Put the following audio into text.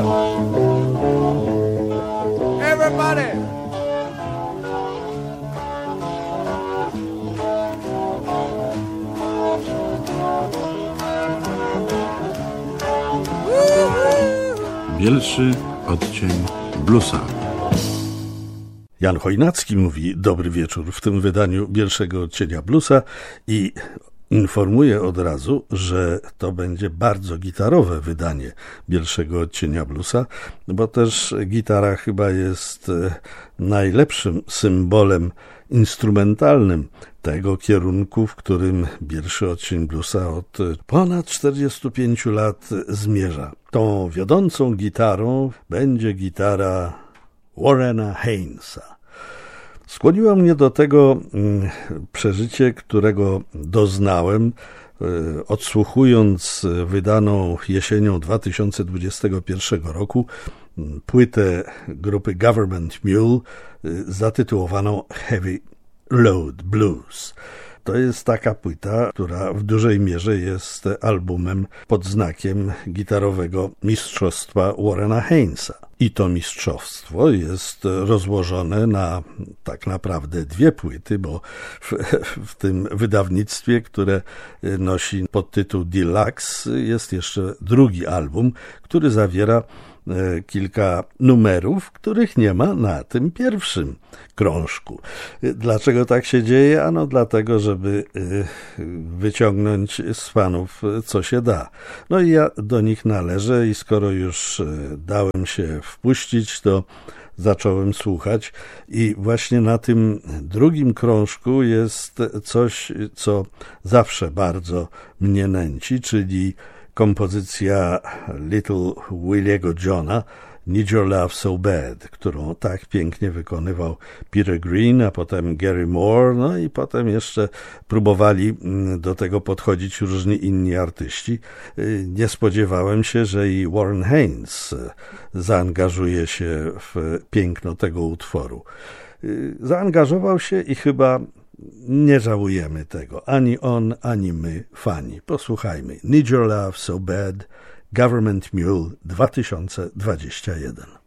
up. Everybody. Bielszy odcień bluesa. Jan Chojnacki mówi dobry wieczór w tym wydaniu Bielszego odcienia bluesa i informuję od razu, że to będzie bardzo gitarowe wydanie Bielszego odcienia bluesa, bo też gitara chyba jest najlepszym symbolem instrumentalnym tego kierunku, w którym Bielszy odcień bluesa od ponad 45 lat zmierza. Tą wiodącą gitarą będzie gitara Warrena Hainesa. Skłoniło mnie do tego przeżycie, którego doznałem, odsłuchując wydaną jesienią 2021 roku płytę grupy Government Mule zatytułowaną Heavy Load Blues. To jest taka płyta, która w dużej mierze jest albumem pod znakiem gitarowego mistrzostwa Warrena Hainesa. I to mistrzostwo jest rozłożone na tak naprawdę dwie płyty, bo w tym wydawnictwie, które nosi podtytuł Deluxe, jest jeszcze drugi album, który zawiera kilka numerów, których nie ma na tym pierwszym krążku. Dlaczego tak się dzieje? Ano dlatego, żeby wyciągnąć z fanów co się da. No i ja do nich należę i skoro już dałem się wpuścić, to zacząłem słuchać i właśnie na tym drugim krążku jest coś, co zawsze bardzo mnie nęci, czyli kompozycja Little Williego Johna Need Your Love So Bad, którą tak pięknie wykonywał Peter Green, a potem Gary Moore, no i potem jeszcze próbowali do tego podchodzić różni inni artyści. Nie spodziewałem się, że i Warren Haynes zaangażuje się w piękno tego utworu. Zaangażował się i chyba nie żałujemy tego, ani on, ani my, fani. Posłuchajmy. Need Your Love So Bad, Government Mule 2021.